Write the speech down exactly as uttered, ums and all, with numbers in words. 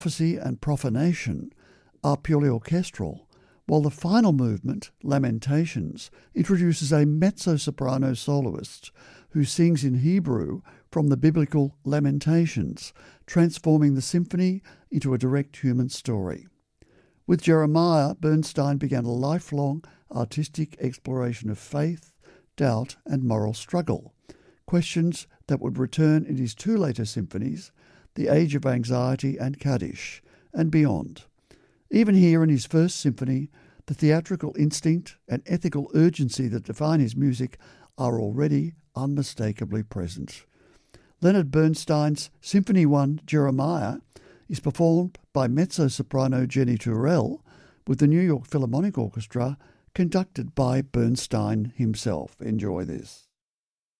prophecy and profanation are purely orchestral, while the final movement, Lamentations, introduces a mezzo-soprano soloist who sings in Hebrew from the biblical Lamentations, transforming the symphony into a direct human story. With Jeremiah, Bernstein began a lifelong artistic exploration of faith, doubt, and moral struggle, questions that would return in his two later symphonies, The Age of Anxiety and Kaddish, and beyond. Even here in his first symphony, the theatrical instinct and ethical urgency that define his music are already unmistakably present. Leonard Bernstein's Symphony one, Jeremiah, is performed by mezzo-soprano Jenny Turrell with the New York Philharmonic Orchestra, conducted by Bernstein himself. Enjoy this.